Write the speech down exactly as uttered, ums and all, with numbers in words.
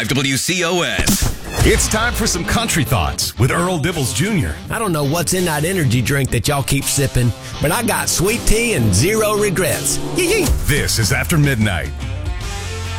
W C O S. It's time for some country thoughts with Earl Dibbles Junior I don't know what's in that energy drink that y'all keep sipping, but I got sweet tea and zero regrets. Yee-yee. This is After Midnight.